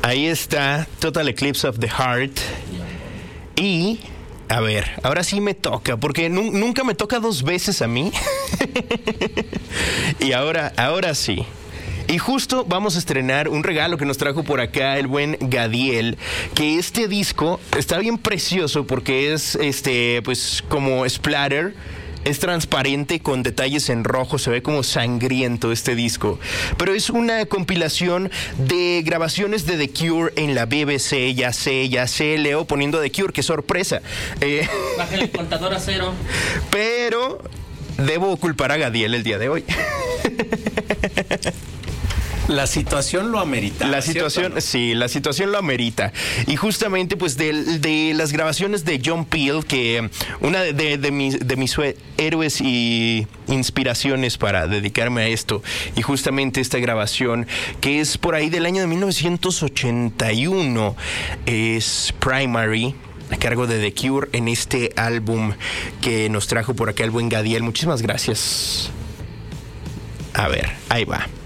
Ahí está Total Eclipse of the Heart. Y, a ver, ahora sí me toca, porque nunca me toca dos veces a mí. Y ahora sí. Y justo vamos a estrenar un regalo que nos trajo por acá el buen Gadiel, que este disco está bien precioso porque es pues como splatter. Es transparente con detalles en rojo, se ve como sangriento este disco. Pero es una compilación de grabaciones de The Cure en la BBC. Ya sé, Leo poniendo The Cure, qué sorpresa. Bájale el contador a cero. Pero debo culpar a Gadiel el día de hoy. La situación lo amerita. La situación, ¿cierto? Sí, la situación lo amerita. Y justamente, pues, de las grabaciones de John Peel, que una de mis héroes y inspiraciones para dedicarme a esto, y justamente esta grabación, que es por ahí del año de 1981, es Primary, a cargo de The Cure, en este álbum que nos trajo por acá el buen Gadiel. Muchísimas gracias. A ver, ahí va.